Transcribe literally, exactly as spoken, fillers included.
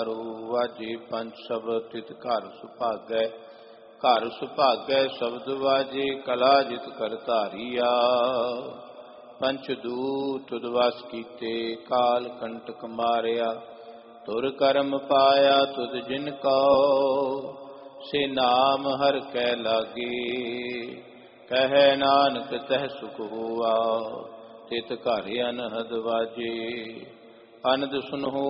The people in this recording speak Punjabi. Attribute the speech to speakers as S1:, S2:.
S1: ਵਾਜੇ ਪੰਜ ਸ਼ਬਦ ਤਿਤ ਘਰ ਸੁਭਾਗੈ। ਘਰ ਸੁਭਾਗੈ ਸ਼ਬਦ ਵਾਜੇ ਕਲਾ ਜਿਤ ਕਰ ਧਾਰੀਆ। ਪੰਚ ਦੂਤ ਤੁਧ ਵਸ ਕੀਤੇ ਕਾਲ ਕੰਟਕ ਮਾਰਿਆ। ਤੁਰ ਕਰਮ ਪਾਇਆ ਤੁਧ ਜਿਨ ਕੋ ਸੇ ਨਾਮ ਹਰ ਕੈ ਲਾਗੇ। ਕਹੈ ਨਾਨਕ ਤਹਿ ਸੁਖ ਹੋਆ ਤਿਤ ਘਰ ਅਨਹਦ ਵਾਜੇ। ਅਨੰਦ ਸੁਨਹੁ